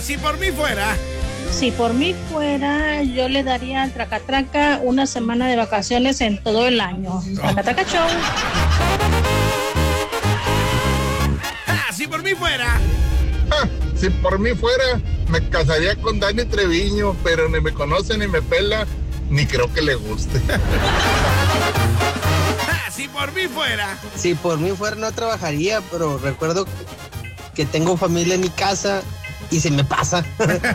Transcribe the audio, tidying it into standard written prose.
Si por mí fuera. Si por mí fuera, yo le daría al Tracatraca una semana de vacaciones en todo el año. Tracatraca Show. Si por mí fuera. Si por mí fuera, me casaría con Dani Treviño, pero ni me conoce, ni me pela, ni creo que le guste. Si por mí fuera. Si por mí fuera no trabajaría, pero recuerdo que tengo familia en mi casa y se me pasa.